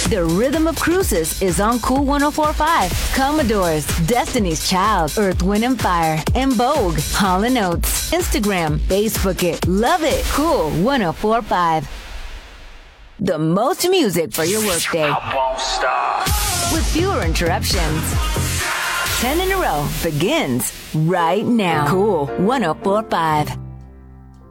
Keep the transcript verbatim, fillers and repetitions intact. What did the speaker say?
The rhythm of cruises is on Cool one oh four point five. Commodores, Destiny's Child, Earth, Wind and Fire, En Vogue, Hall and Oates. Instagram, Facebook it, love it. Cool one oh four point five. The most music for your workday. I won't stop. With fewer interruptions. Ten in a row begins right now. Cool one oh four point five.